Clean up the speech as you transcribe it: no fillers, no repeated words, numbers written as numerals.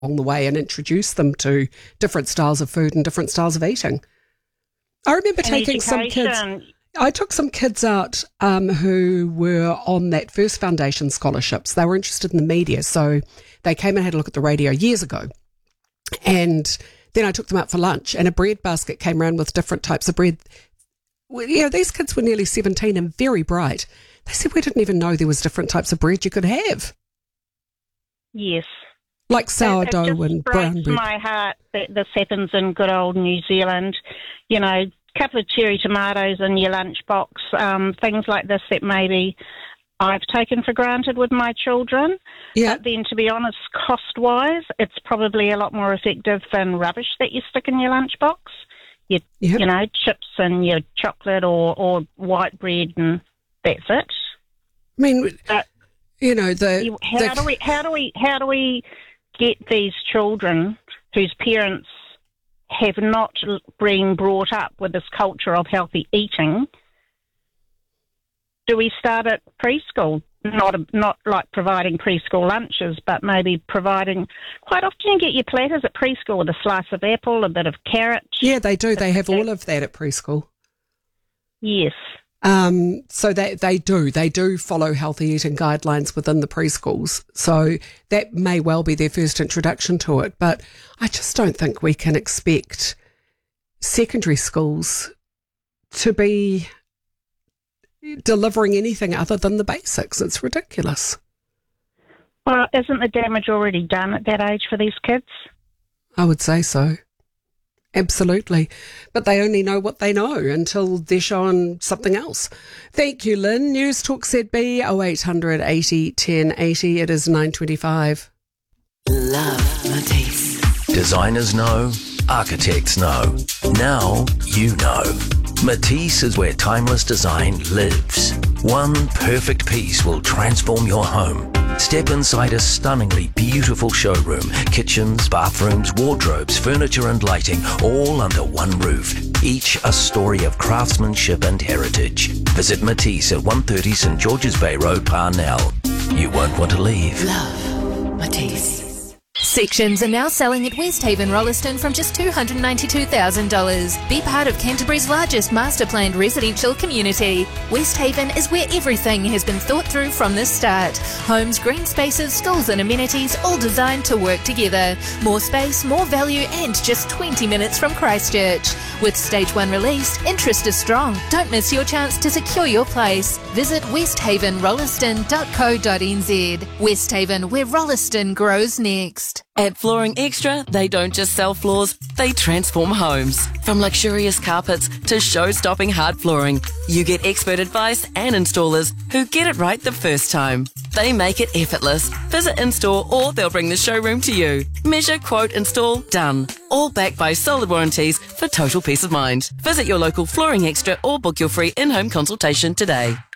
along the way and introduce them to different styles of food and different styles of eating. I remember taking some kids. I took some kids out who were on that First Foundation scholarships. They were interested in the media, so they came and had a look at the radio years ago. And then I took them out for lunch, and a bread basket came around with different types of bread. Well, these kids were nearly 17 and very bright. They said, we didn't even know there was different types of bread you could have. Yes. Like sourdough and brown bread. It breaks my heart that this happens in good old New Zealand. You know, a couple of cherry tomatoes in your lunchbox, things like this that maybe I've taken for granted with my children. Yeah. But then, to be honest, cost-wise, it's probably a lot more effective than rubbish that you stick in your lunchbox. You know, chips and your chocolate or white bread, and that's it. I mean, how do we get these children whose parents have not been brought up with this culture of healthy eating? Do we start at preschool? Not like providing preschool lunches, but maybe providing. Quite often, you get your platters at preschool with a slice of apple, a bit of carrot. Yeah, they do. They have all of that at preschool. Yes. So they do follow healthy eating guidelines within the preschools. So that may well be their first introduction to it. But I just don't think we can expect secondary schools to be delivering anything other than the basics. It's ridiculous. Well, isn't the damage already done at that age for these kids? I would say so. Absolutely. But they only know what they know until they're shown something else. Thank you, Lynn. News Talk ZB 0800 80 1080. It is 9:25. Love Matisse. Designers know, architects know. Now you know. Matisse is where timeless design lives. One perfect piece will transform your home. Step inside a stunningly beautiful showroom. Kitchens, bathrooms, wardrobes, furniture and lighting, all under one roof. Each a story of craftsmanship and heritage. Visit Matisse at 130 St George's Bay Road, Parnell. You won't want to leave. Love Matisse. Sections are now selling at Westhaven Rolleston from just $292,000. Be part of Canterbury's largest master planned residential community. Westhaven is where everything has been thought through from the start. Homes, green spaces, schools and amenities all designed to work together. More space, more value and just 20 minutes from Christchurch. With Stage 1 released, interest is strong. Don't miss your chance to secure your place. Visit westhavenrolleston.co.nz. Westhaven, where Rolleston grows next. At Flooring Extra, they don't just sell floors, they transform homes. From luxurious carpets to show-stopping hard flooring, you get expert advice and installers who get it right the first time. They make it effortless. Visit in-store or they'll bring the showroom to you. Measure, quote, install, done. All backed by solid warranties for total peace of mind. Visit your local Flooring Extra or book your free in-home consultation today.